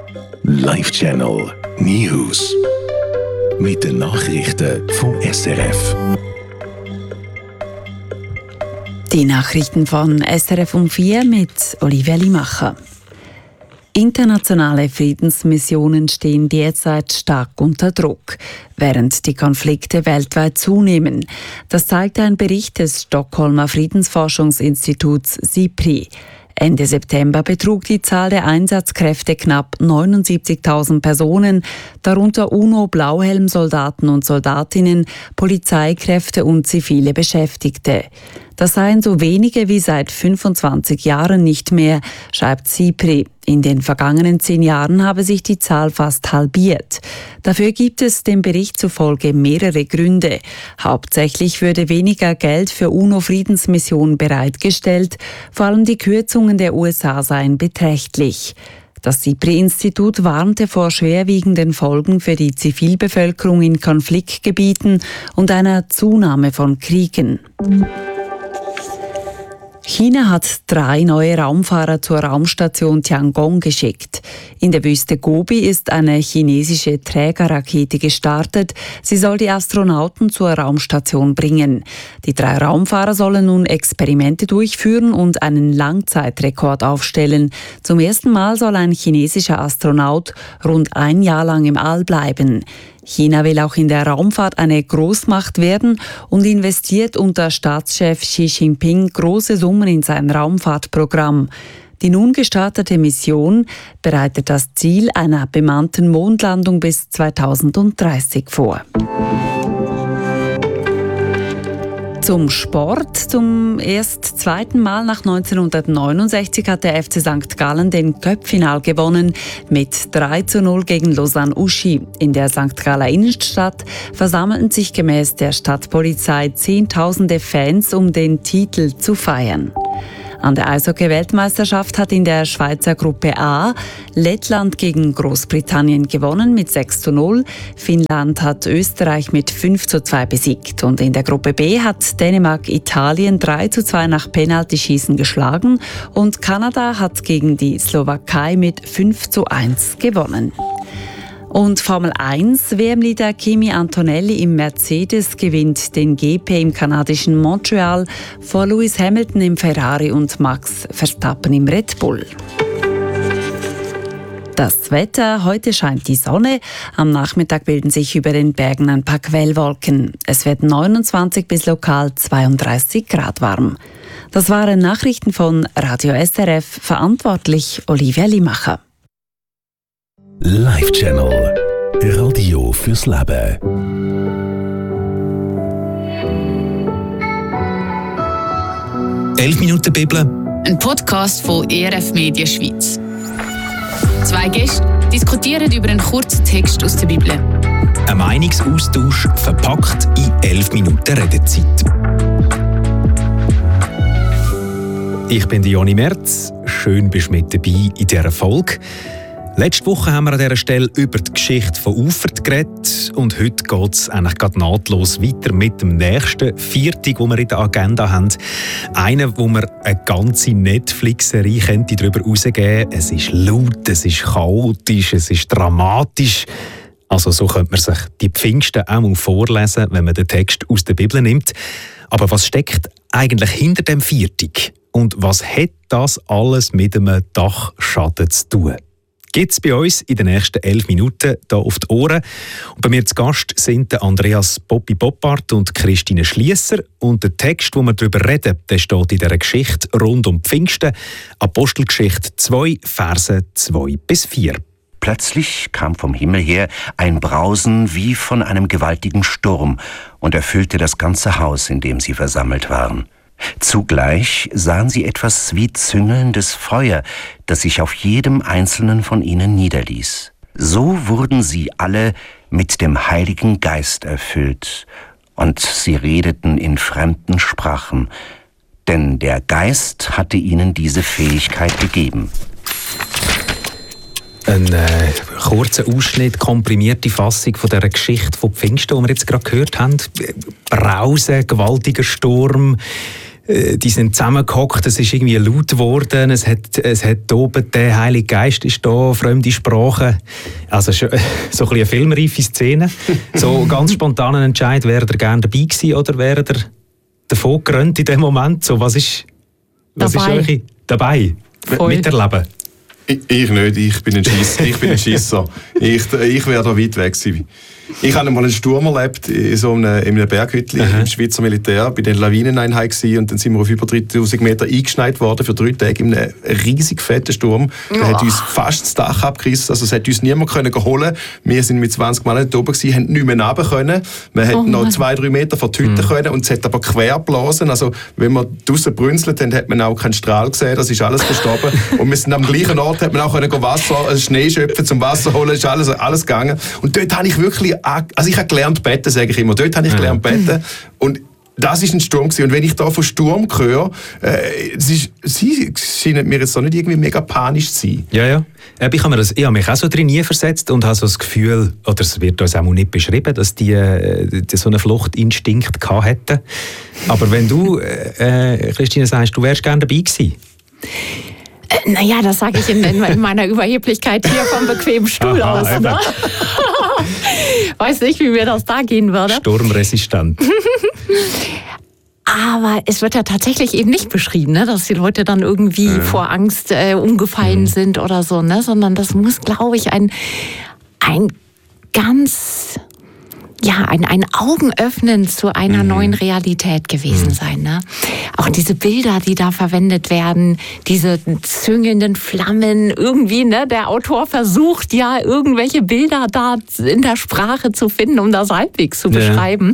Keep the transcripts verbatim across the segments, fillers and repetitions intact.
Live Channel News. Mit den Nachrichten vom S R F. Die Nachrichten von S R F um vier mit Olivia Limacher. Internationale Friedensmissionen stehen derzeit stark unter Druck, während die Konflikte weltweit zunehmen. Das zeigt ein Bericht des Stockholmer Friedensforschungsinstituts SIPRI. Ende September betrug die Zahl der Einsatzkräfte knapp neunundsiebzigtausend Personen, darunter UNO-Blauhelm-Soldaten und Soldatinnen, Polizeikräfte und zivile Beschäftigte. Das seien so wenige wie seit fünfundzwanzig Jahren nicht mehr, schreibt SIPRI. In den vergangenen zehn Jahren habe sich die Zahl fast halbiert. Dafür gibt es dem Bericht zufolge mehrere Gründe. Hauptsächlich würde weniger Geld für UNO-Friedensmissionen bereitgestellt. Vor allem die Kürzungen der U S A seien beträchtlich. Das SIPRI-Institut warnte vor schwerwiegenden Folgen für die Zivilbevölkerung in Konfliktgebieten und einer Zunahme von Kriegen. China hat drei neue Raumfahrer zur Raumstation Tiangong geschickt. In der Wüste Gobi ist eine chinesische Trägerrakete gestartet. Sie soll die Astronauten zur Raumstation bringen. Die drei Raumfahrer sollen nun Experimente durchführen und einen Langzeitrekord aufstellen. Zum ersten Mal soll ein chinesischer Astronaut rund ein Jahr lang im All bleiben. China will auch in der Raumfahrt eine Großmacht werden und investiert unter Staatschef Xi Jinping große Summen in sein Raumfahrtprogramm. Die nun gestartete Mission bereitet das Ziel einer bemannten Mondlandung bis zweitausenddreißig vor. Zum Sport. Zum erst zweiten Mal nach neunzehnhundertneunundsechzig hat der F C Sankt Gallen den Cup-Final gewonnen mit drei zu null gegen Lausanne Uschi. In der Sankt Galler Innenstadt versammelten sich gemäß der Stadtpolizei Zehntausende Fans, um den Titel zu feiern. An der Eishockey-Weltmeisterschaft hat in der Schweizer Gruppe A Lettland gegen Großbritannien gewonnen mit sechs zu null. Finnland hat Österreich mit fünf zu zwei besiegt. Und in der Gruppe B hat Dänemark Italien drei zu zwei nach Penaltyschießen geschlagen. Und Kanada hat gegen die Slowakei mit fünf zu eins gewonnen. Und Formel eins W M-Leader Kimi Antonelli im Mercedes gewinnt den G P im kanadischen Montreal vor Lewis Hamilton im Ferrari und Max Verstappen im Red Bull. Das Wetter: Heute scheint die Sonne. Am Nachmittag bilden sich über den Bergen ein paar Quellwolken. Es wird neunundzwanzig bis lokal zweiunddreißig Grad warm. Das waren Nachrichten von Radio S R F, verantwortlich Olivia Limacher. Live Channel Radio fürs Leben. elf Minuten Bibel. Ein Podcast von E R F Media Schweiz. Zwei Gäste diskutieren über einen kurzen Text aus der Bibel. Ein Meinungsaustausch verpackt in elf Minuten Redezeit. Ich bin Joni Merz. Schön, bist du mit dabei in dieser Folge. Letzte Woche haben wir an dieser Stelle über die Geschichte von Ufert geredet und heute geht es eigentlich gerade nahtlos weiter mit dem nächsten Viertag, den wir in der Agenda haben. Einen, wo wir eine ganze Netflix-Serie könnte darüber herausgeben. Es ist laut, es ist chaotisch, es ist dramatisch. Also so könnte man sich die Pfingsten auch mal vorlesen, wenn man den Text aus der Bibel nimmt. Aber was steckt eigentlich hinter dem Viertag? Und was hat das alles mit einem Dachschaden zu tun? Gibt es bei uns in den nächsten elf Minuten hier auf die Ohren. Und bei mir zu Gast sind Andreas Boppi Boppard und Christine Schliesser. Und der Text, wo wir darüber reden, der steht in dieser Geschichte rund um Pfingsten. Apostelgeschichte zwei, Verse zwei bis vier. Plötzlich kam vom Himmel her ein Brausen wie von einem gewaltigen Sturm und erfüllte das ganze Haus, in dem sie versammelt waren. Zugleich sahen sie etwas wie züngelndes Feuer, das sich auf jedem einzelnen von ihnen niederließ. So wurden sie alle mit dem Heiligen Geist erfüllt, und sie redeten in fremden Sprachen, denn der Geist hatte ihnen diese Fähigkeit gegeben. Ein äh, kurzer Ausschnitt, komprimierte Fassung von dieser Geschichte von Pfingsten, die wir jetzt gerade gehört haben. Brausen, gewaltiger Sturm. die sind zusammengehockt, es ist irgendwie laut geworden, es hat, es hat oben, der Heilige Geist ist da, fremde Sprache. Also so ein bisschen eine filmreife Szene. So ganz spontanen Entscheid, wäre er gerne dabei gewesen oder wäre er davon gerannt in dem Moment? So, was ist, was dabei? Ist euch dabei? Voll. Miterleben? Ich, ich nicht, ich bin ein Schisser. Ich, bin ein Schisser. ich, ich wäre da weit weg gewesen. Ich habe einmal einen Sturm erlebt in so einem, in einem Berghütli im Schweizer Militär, bei den Lawineneinheit gewesen, und dann sind wir auf über dreitausend Meter eingeschneit worden für drei Tage in einem riesig fetten Sturm. Der oh. hat uns fast das Dach abgerissen, also es hat uns niemand können holen. Wir sind mit zwanzig Mann nicht oben gewesen, haben nicht mehr runter können. Wir hätten oh noch zwei, drei Meter vor die Hütte mhm. können, und es hat aber quer geblasen. Also wenn wir draussen brünzelt haben, hat man auch keinen Strahl gesehen, das ist alles verstorben. Und wir sind am gleichen Ort, hat man auch können Wasser, also Schnee schöpfen zum Wasser holen, ist alles, alles gegangen. Und dort habe ich wirklich Also ich habe gelernt beten, sage ich immer. Dort habe ich gelernt beten. Und das war ein Sturm gewesen. Und wenn ich da von Sturm höre, äh, sie, sie scheinen mir jetzt auch nicht irgendwie mega panisch zu sein. Ja, ja. Ich habe, das, ich habe mich auch so drin versetzt und habe so das Gefühl, oder es wird uns auch nicht beschrieben, dass die, die so einen Fluchtinstinkt gehabt hätten. Aber wenn du, äh, Christine, sagst, du wärst gerne dabei gewesen. Äh, naja, das sage ich in, in meiner Überheblichkeit hier vom bequemen Stuhl Aha, aus. Ne? Weiß nicht, wie mir das da gehen würde. Sturmresistent. Aber es wird ja tatsächlich eben nicht beschrieben, ne, dass die Leute dann irgendwie äh. vor Angst äh, umgefallen mhm. sind oder so, ne, sondern das muss, glaube ich, ein, ein ganz... ja, ein, ein Augenöffnen zu einer mhm. neuen Realität gewesen mhm. sein. Ne? Auch diese Bilder, die da verwendet werden, diese züngelnden Flammen, irgendwie, ne? Der Autor versucht ja, irgendwelche Bilder da in der Sprache zu finden, um das halbwegs zu beschreiben.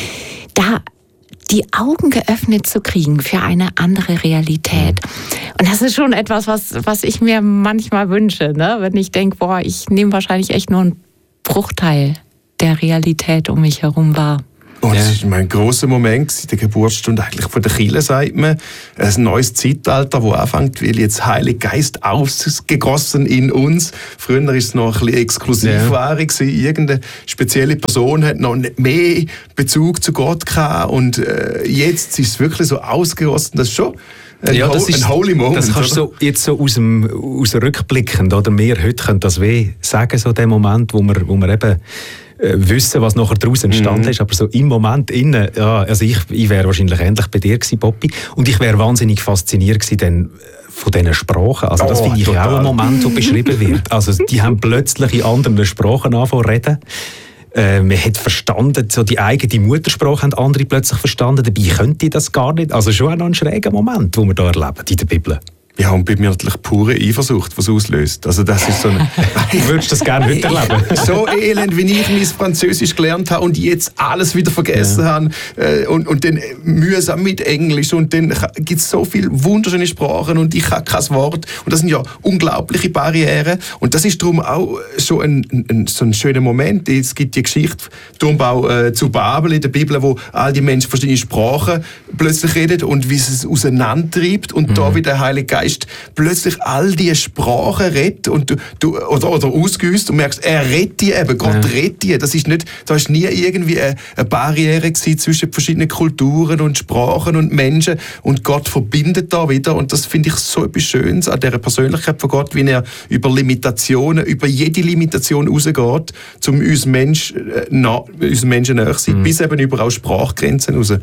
Ja. Da die Augen geöffnet zu kriegen für eine andere Realität. Und das ist schon etwas, was, was ich mir manchmal wünsche, ne? Wenn ich denke, boah, ich nehme wahrscheinlich echt nur einen Bruchteil der Realität um mich herum wahr. Und das war mein grosser Moment in der Geburtsstunde eigentlich von der Kirche, sagt man. Ein neues Zeitalter, das anfängt, weil jetzt Heiliger Geist ausgegossen in uns. Früher war es noch ein bisschen Exklusivware. Ja. Irgendeine spezielle Person hat noch mehr Bezug zu Gott gehabt. Und äh, jetzt ist es wirklich so ausgegossen, dass schon ein, ja, das ho- ist, ein holy moment. Das kannst du so, jetzt so aus dem, aus dem Rückblickend, oder wir heute können das weh sagen, so der Moment, wo wir, wo wir eben wissen, was nachher daraus entstanden mhm. ist, aber so im Moment innen, ja, also ich, ich wäre wahrscheinlich ähnlich bei dir gewesen, Poppy, und ich wäre wahnsinnig fasziniert gewesen dann von diesen Sprachen. Also das oh, finde ich total. Auch ein Moment, der beschrieben wird. Also die haben plötzlich in anderen Sprachen angefangen zu reden. Äh, man hat verstanden, so die eigene Muttersprache haben andere plötzlich verstanden, dabei könnte ich das gar nicht. Also schon auch noch ein schräger Moment, den wir hier erleben in der Bibel. Ja, und bei mir natürlich pure Eifersucht, was auslöst. Also das ist so eine... Du würdest das gerne heute erleben? So elend, wie ich mein Französisch gelernt habe und jetzt alles wieder vergessen ja. habe äh, und, und dann mühsam mit Englisch und dann gibt es so viele wunderschöne Sprachen und ich habe kein Wort und das sind ja unglaubliche Barrieren und das ist darum auch so ein, ein, so ein schöner Moment. Es gibt die Geschichte Turmbau äh, zu Babel in der Bibel, wo all die Menschen verschiedene Sprachen plötzlich reden und wie es auseinandertreibt und mhm. da wie der Heilige Geist plötzlich all diese Sprachen redet und du, du, oder, oder ausgüsst und merkst, er redet die eben, Gott ja. redet die. Das ist nicht, da ist nie irgendwie eine, eine Barriere gewesen zwischen verschiedenen Kulturen und Sprachen und Menschen und Gott verbindet da wieder und das finde ich so etwas Schönes an dieser Persönlichkeit von Gott, wie er über Limitationen, über jede Limitation rausgeht, um uns, Mensch, na, uns Menschen näher zu sein, mhm. bis eben über auch Sprachgrenzen raus.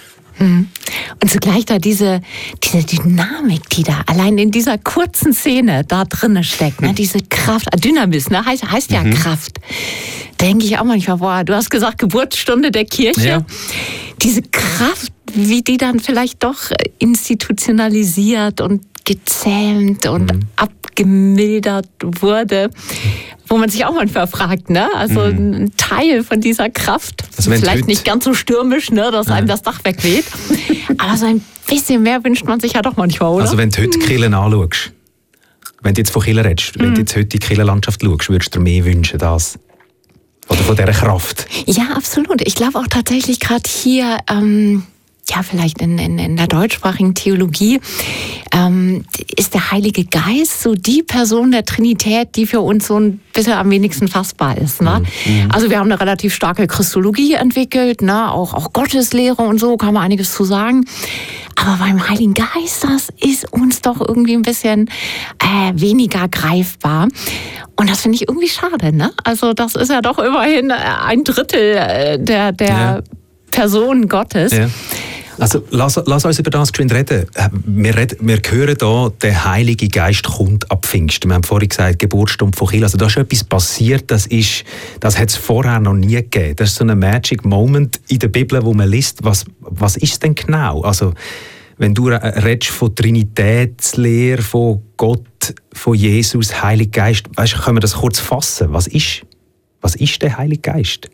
Und zugleich da diese, diese Dynamik, die da allein in dieser kurzen Szene da drin steckt, ne? Diese Kraft, Dynamis, ne? heißt, heißt ja mhm. Kraft. Da denke ich auch manchmal, boah, du hast gesagt, Geburtsstunde der Kirche. Ja. Diese Kraft, wie die dann vielleicht doch institutionalisiert und gezähmt und mhm. abgemildert wurde. Wo man sich auch manchmal fragt, ne? Also mhm. ein Teil von dieser Kraft, also vielleicht nicht ganz so stürmisch, ne, dass einem das Dach wegweht, aber so ein bisschen mehr wünscht man sich ja doch manchmal, oder? Also wenn du heute die Kirchen anschaust, wenn du jetzt von Kirchen redest, mhm. wenn du jetzt heute die Kirchenlandschaft schaust, würdest du dir mehr wünschen, das? Oder von dieser Kraft? Ja, absolut. Ich glaube auch tatsächlich gerade hier, ähm, ja, vielleicht in, in, in der deutschsprachigen Theologie, ähm, ist der Heilige Geist so die Person der Trinität, die für uns so ein bisschen am wenigsten fassbar ist. Ne? Mhm. Also wir haben eine relativ starke Christologie entwickelt, ne? auch, auch Gotteslehre und so, kann man einiges zu sagen. Aber beim Heiligen Geist, das ist uns doch irgendwie ein bisschen äh, weniger greifbar. Und das finde ich irgendwie schade. Ne? Also das ist ja doch immerhin ein Drittel der, der ja. Person Gottes. Ja. Also lass, lass uns über das geschwind reden. Wir, reden. wir hören hier, der Heilige Geist kommt ab Pfingsten. Wir haben vorhin gesagt, Geburtsstunde von Chil. Also da ist etwas passiert, das, ist, das hat es vorher noch nie gegeben. Das ist so ein Magic Moment in der Bibel, wo man liest, was, was ist denn genau? Also wenn du redest von Trinitätslehre, von Gott, von Jesus, Heiliger Geist, weißt, können wir das kurz fassen? Was ist, was ist der Heilige Geist?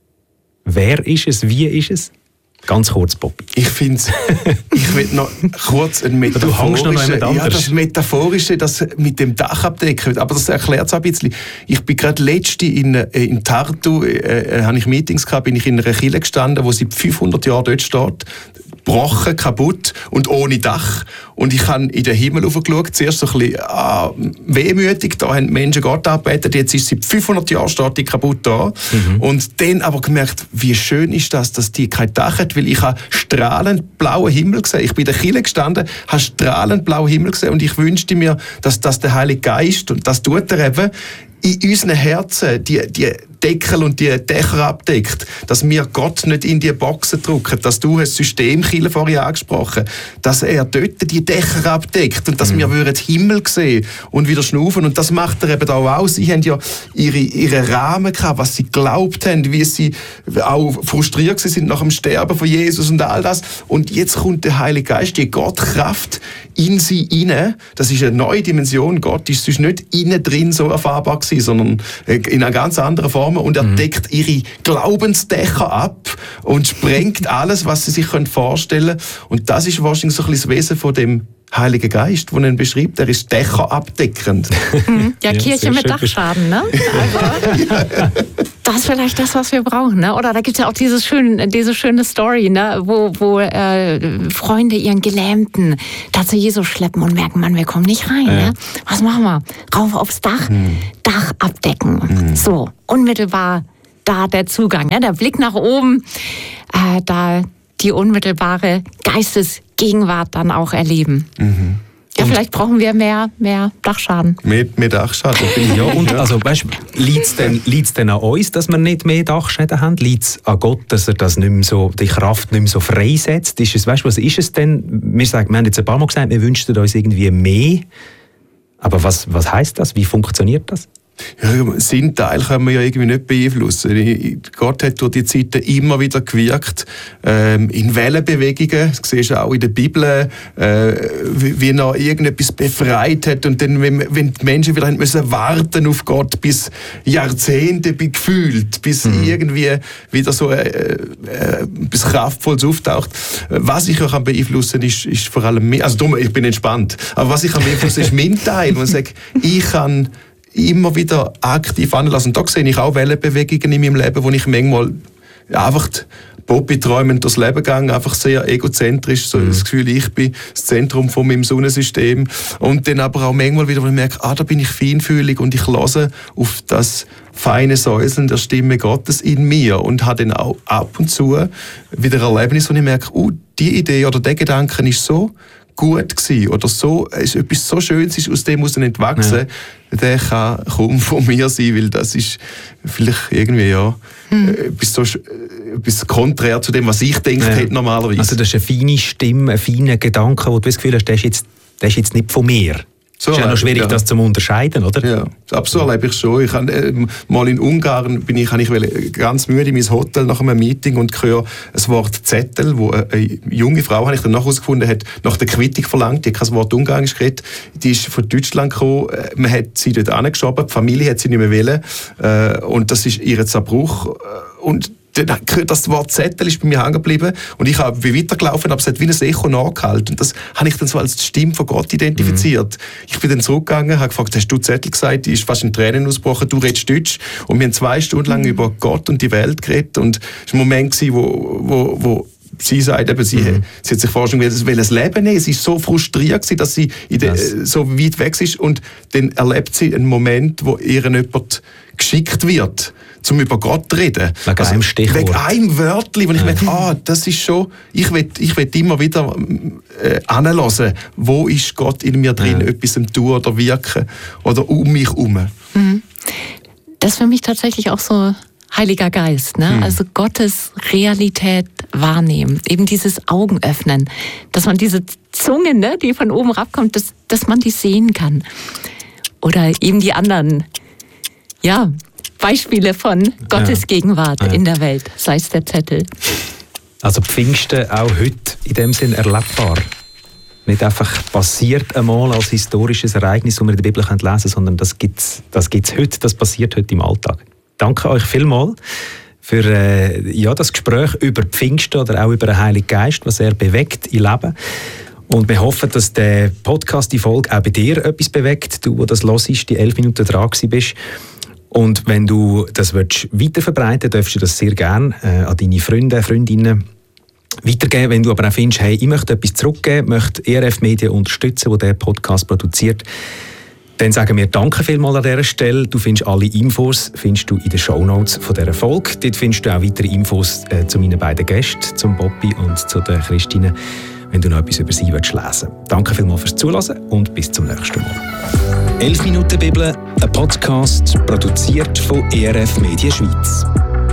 Wer ist es? Wie ist es? Ganz kurz, Bobby. Ich finde ich will noch kurz ein metaphorische, ja, das Metaphorische, das mit dem Dach abdecken, aber das erklärt es ein bisschen. Ich bin gerade letzte in, in Tartu, äh, habe ich Meetings gehabt, bin ich in einer Kirche gestanden, wo seit fünfhundert Jahren dort steht, gebrochen, kaputt und ohne Dach. Und ich habe in den Himmel hochgeschaut, zuerst so ein bisschen ah, wehmütig, da haben die Menschen Gott angebetet, jetzt ist seit fünfhundert Jahren steht die kaputt da. Mhm. Und dann aber gemerkt, wie schön ist das, dass die kein Dach hat, weil ich habe strahlend blauen Himmel gesehen. Ich bin in der Kirche gestanden, habe strahlend blauen Himmel gesehen und ich wünschte mir, dass das der Heilige Geist, und das tut er eben, in unseren Herzen die, die Deckel und die Dächer abdeckt, dass wir Gott nicht in die Boxen drücken, dass du das System Kirche vorhin angesprochen, dass er dort die Dächer abdeckt und dass mhm. wir würden Himmel sehen und wieder schnaufen, und das macht er eben auch aus. Sie haben ja ihre, ihre Rahmen gehabt, was sie geglaubt haben, wie sie auch frustriert sind nach dem Sterben von Jesus und all das, und jetzt kommt der Heilige Geist, die Gottkraft in sie hinein. Das ist eine neue Dimension. Gott ist sonst nicht innen drin so erfahrbar gewesen, sondern in einer ganz anderen Form, und er deckt ihre Glaubensdächer ab und sprengt alles, was sie sich vorstellen können. Und das ist wahrscheinlich so ein bisschen das Wesen von dem Heiligen Geist, den er beschreibt. Er ist Dächer abdeckend. Mhm. Ja, Kirche ja, mit Dachschaden, ne? Also, das ist vielleicht das, was wir brauchen, ne? Oder da gibt es ja auch dieses schön, diese schöne Story, ne? Wo, wo äh, Freunde ihren Gelähmten da zu Jesus schleppen und merken, Mann, wir kommen nicht rein, ja. ne? Was machen wir? Rauf aufs Dach, hm. Dach abdecken. Hm. So, unmittelbar da der Zugang, ne? Der Blick nach oben, äh, da die unmittelbare Geistesgegenwart dann auch erleben. Mhm. Ja, und vielleicht brauchen wir mehr, mehr Dachschaden. Mehr, mehr Dachschaden. Ja, und also, weißt, liegt es denn, denn an uns, dass wir nicht mehr Dachschäden haben? Liegt es an Gott, dass er das nicht mehr so, die Kraft nicht mehr so freisetzt? Ist es, weißt, was ist es denn? Wir, sagen, wir haben jetzt ein paar Mal gesagt, wir wünschten uns irgendwie mehr. Aber was, was heisst das? Wie funktioniert das? Ja, seinen Teil können wir ja irgendwie nicht beeinflussen. Gott hat durch die Zeiten immer wieder gewirkt, ähm, in Wellenbewegungen. Das siehst du auch in der Bibel, äh, wie, wie er irgendetwas befreit hat. Und dann, wenn, wenn die Menschen wieder müssen warten auf Gott, bis Jahrzehnte gefühlt, bis mhm. irgendwie wieder so äh, äh, etwas Kraftvolles auftaucht. Was ich auch beeinflussen kann, ist, ist vor allem, also dumm, ich bin entspannt, aber was ich kann beeinflussen, ist mein Teil. Und ich sage, ich kann immer wieder aktiv anlassen. Und da sehe ich auch Wellenbewegungen in meinem Leben, wo ich manchmal einfach Bobby-träumend durchs Leben gehe, einfach sehr egozentrisch, so mhm. das Gefühl, ich bin das Zentrum von meinem Sonnensystem. Und dann aber auch manchmal wieder, wo ich merke, ah, da bin ich feinfühlig und ich höre auf das feine Säuseln der Stimme Gottes in mir und habe dann auch ab und zu wieder Erlebnisse, wo ich merke, oh, die Idee oder der Gedanke ist so gut gewesen oder so, ist etwas so Schönes ist aus dem muss entwachsen, ja. der kann kaum von mir sein, weil das ist vielleicht irgendwie ja hm. etwas, so, etwas konträr zu dem, was ich denke ja. hätte normalerweise. Also das ist eine feine Stimme, ein feiner Gedanke, wo du das Gefühl hast, der ist jetzt, der ist jetzt nicht von mir. So, es ist ja noch schwierig, ja. das zu unterscheiden, oder? Ja, ab so erlebe ich schon. Ich habe, äh, mal in Ungarn bin ich, ich ganz müde in mein Hotel nach einem Meeting und höre das Wort Zettel, wo eine, eine junge Frau, habe ich dann herausgefunden, hat nach der Quittung verlangt. Die hat kein Wort Ungarisch geredet. Die ist von Deutschland gekommen. Man hat sie dort angeschoben. Die Familie hat sie nicht mehr wollen. Äh, und das ist ihr Zerbruch. Und das Wort Zettel ist bei mir hängen geblieben und ich bin weitergelaufen, aber es hat wie ein Echo nachgehalten. Und das habe ich dann so als die Stimme von Gott identifiziert. Mhm. Ich bin dann zurückgegangen, habe gefragt, hast du Zettel gesagt? Die ist fast in Tränen ausgebrochen, du redest Deutsch. Und wir haben zwei Stunden lang mhm. über Gott und die Welt geredet. Und es war ein Moment, wo, wo, wo sie sagt eben, sie, Mhm. sie hat sich vorher schon ein Leben nehmen. Sie ist so frustriert gewesen, dass sie in de, so weit weg ist und dann erlebt sie einen Moment, wo ihr jemand geschickt wird, um über Gott zu reden. Wegen also, einem Stichwort. Wegen einem Wörtchen, wo ich Ja. merke, ah, das ist schon, ich will, ich will immer wieder äh, anhören, wo ist Gott in mir drin, Ja. etwas am Tun oder Wirken oder um mich herum. Mhm. Das ist für mich tatsächlich auch so Heiliger Geist, ne? Hm. Also Gottes Realität wahrnehmen, eben dieses Augen öffnen, dass man diese Zunge, ne, die von oben raufkommt, dass, dass man die sehen kann. Oder eben die anderen, ja, Beispiele von Gottes Ja. Gegenwart Ja. in der Welt, sei es der Zettel. Also Pfingsten auch heute in dem Sinn erlebbar. Nicht einfach passiert einmal als historisches Ereignis, das wir in der Bibel lesen können, sondern das gibt es das gibt's heute, das passiert heute im Alltag. Danke euch vielmals für äh, ja, das Gespräch über Pfingsten oder auch über den Heiligen Geist, was er bewegt im Leben. Und wir hoffen, dass der Podcast, die Folge, auch bei dir etwas bewegt, du, wo das hörst, die elf Minuten dran bist. Und wenn du das willst, weiterverbreiten willst, darfst du das sehr gerne äh, an deine Freunde, Freundinnen weitergeben. Wenn du aber auch findest, hey, ich möchte etwas zurückgeben, möchte E R F Medien unterstützen, die diesen Podcast produziert, dann sagen wir danke vielmals an dieser Stelle. Du findest alle Infos findest du in den Shownotes von dieser Folge. Dort findest du auch weitere Infos äh, zu meinen beiden Gästen, zum Bobby und zu der Christine, wenn du noch etwas über sie willst lesen. Danke vielmals fürs Zuhören und bis zum nächsten Mal. elf Minuten Bibel, ein Podcast produziert von E R F Medien Schweiz.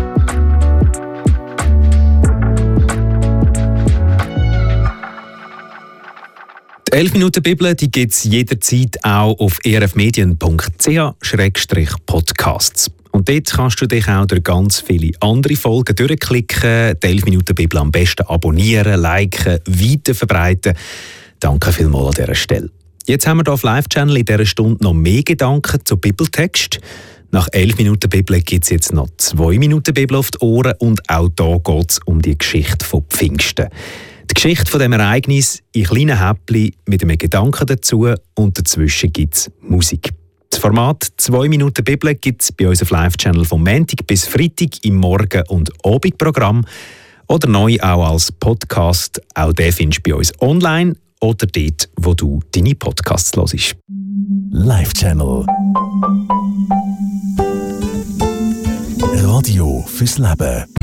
Die elf Minuten Bibel gibt es jederzeit auch auf e r f medien punkt c h slash podcasts. Und dort kannst du dich auch durch ganz viele andere Folgen durchklicken, die elf Minuten Bibel am besten abonnieren, liken, weiterverbreiten. Danke vielmals an dieser Stelle. Jetzt haben wir hier auf Live-Channel in dieser Stunde noch mehr Gedanken zu Bibeltext. Nach elf Minuten Bibel gibt es jetzt noch zwei Minuten Bibel auf die Ohren und auch hier geht es um die Geschichte von Pfingsten. Die Geschichte von dem Ereignis in kleinen Häppchen mit einem Gedanken dazu und dazwischen gibt es Musik. Das Format zwei Minuten Bibel gibt es bei uns auf Live-Channel vom Montag bis Freitag im Morgen- und Abendprogramm oder neu auch als Podcast. Auch den findest du bei uns online oder dort, wo du deine Podcasts hörst. Live-Channel. Radio fürs Leben.